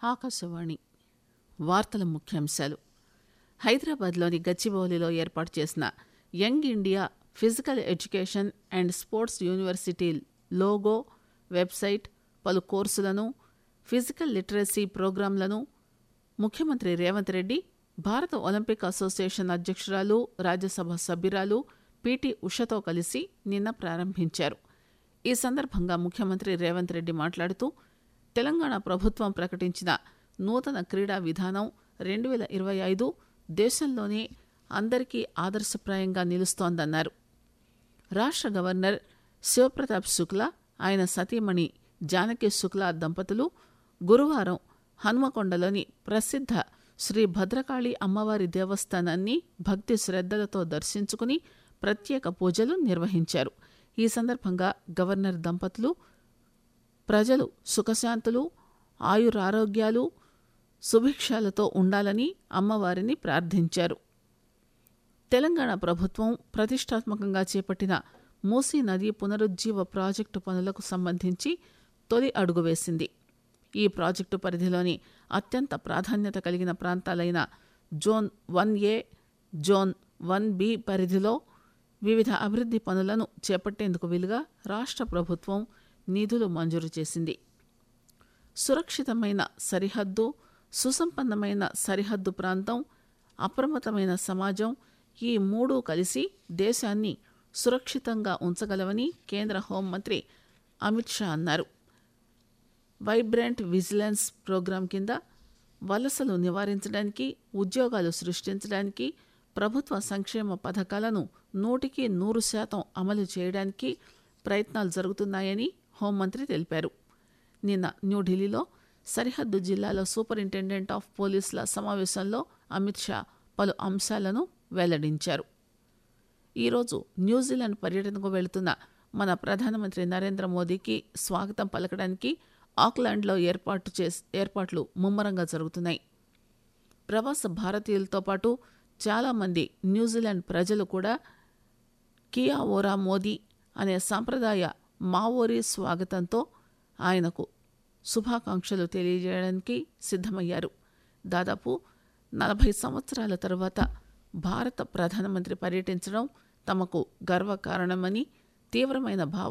ఆకాశవాణి వార్తల ముఖ్యాంశాలు. హైదరాబాద్లోని గచ్చిబౌలిలో ఏర్పాటు చేసిన young India physical education and sports university logo, website, పలు కోర్సులను, ఫిజికల్ లిటరసీ ప్రోగ్రాంలను ముఖ్యమంత్రి రేవంత్ రెడ్డి, భారత ఒలింపిక్ అసోసియేషన్ అధ్యక్షురాలు, రాజ్యసభ సభ్యురాలు పిటి ఉషతో కలిసి నిన్న ప్రారంభించారు. ఈ సందర్భంగా ముఖ్యమంత్రి రేవంత్ రెడ్డి మాట్లాడుతూ, తెలంగాణ ప్రభుత్వం ప్రకటించిన నూతన క్రీడా విధానం 2025 దేశంలోనే అందరికీ ఆదర్శప్రాయంగా నిలుస్తోందన్నారు. రాష్ట్ర గవర్నర్ శివప్రతాప్ శుక్లా, ఆయన సతీమణి జానకి శుక్లా దంపతులు గురువారం హన్మకొండలోని ప్రసిద్ధ శ్రీ భద్రకాళి అమ్మవారి దేవస్థానాన్ని భక్తి శ్రద్ధలతో దర్శించుకుని ప్రత్యేక పూజలు నిర్వహించారు. ఈ సందర్భంగా గవర్నర్ దంపతులు ప్రజలు సుఖశాంతులు, ఆయురారోగ్యాలు, సుభిక్షాలతో ఉండాలని అమ్మవారిని ప్రార్థించారు. తెలంగాణ ప్రభుత్వం ప్రతిష్టాత్మకంగా చేపట్టిన మూసీ నదీ పునరుజ్జీవ ప్రాజెక్టు పనులకు సంబంధించి తొలి అడుగు వేసింది. ఈ ప్రాజెక్టు పరిధిలోని అత్యంత ప్రాధాన్యత కలిగిన ప్రాంతాలైన జోన్ 1A, జోన్ 1B పరిధిలో వివిధ అభివృద్ధి పనులను చేపట్టేందుకు వీలుగా రాష్ట్ర ప్రభుత్వం నిధులు మంజూరు చేసింది. సురక్షితమైన సరిహద్దు, సుసంపన్నమైన సరిహద్దు ప్రాంతం, అప్రమత్తమైన సమాజం, ఈ మూడు కలిసి దేశాన్ని సురక్షితంగా ఉంచగలవని కేంద్ర హోంమంత్రి అమిత్ షా అన్నారు. వైబ్రెంట్ విజిలెన్స్ ప్రోగ్రాం కింద వలసలు నివారించడానికి, ఉద్యోగాలు సృష్టించడానికి, ప్రభుత్వ సంక్షేమ పథకాలను 100% అమలు చేయడానికి ప్రయత్నాలు జరుగుతున్నాయని హోంమంత్రి తెలిపారు. నిన్న న్యూఢిల్లీలో సరిహద్దు జిల్లాల సూపరింటెండెంట్ ఆఫ్ పోలీసుల సమావేశంలో అమిత్ షా పలు అంశాలను వెల్లడించారు. ఈరోజు న్యూజిలాండ్ పర్యటనకు వెళుతున్న మన ప్రధానమంత్రి నరేంద్ర మోదీకి స్వాగతం పలకడానికి ఆక్లాండ్లో ఏర్పాట్లు ముమ్మరంగా జరుగుతున్నాయి. ప్రవాస భారతీయులతో పాటు చాలామంది న్యూజిలాండ్ ప్రజలు కూడా కియా ఓరా మోదీ అనే సాంప్రదాయ మావోరీ స్వాగతంతో ఆయనకు శుభాకాంక్షలు తెలియజేయడానికి సిద్ధమయ్యారు. దాదాపు 40 సంవత్సరాల తరువాత భారత ప్రధానమంత్రి పర్యటించడం తమకు గర్వకారణమని, తీవ్రమైన